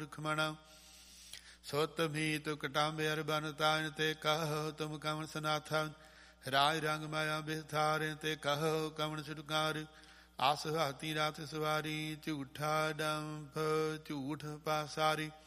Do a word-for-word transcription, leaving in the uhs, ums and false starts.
ਰਖਮਣਾ। ਸੁਤ ਮੀਤ ਕਟਾਂਬੇ ਅਰ ਬਨ ਤਾਇਨ ਤੇ ਕਹੋ ਤੁਮ ਕਵਣ ਸਨਾਥਾ। ਰਾਜ ਰੰਗ ਮਾਇਆ ਬਿਸਥਾਰ ਤੇ ਕਹੋ ਕਵਣ ਛੁਟਕਾਰ। ਆਸ ਹਾਥੀ ਰਾਤ ਸਵਾਰੀ ਝੂਠਾ ਡੰਫ ਝੂਠ ਪਾਸਾਰੀ।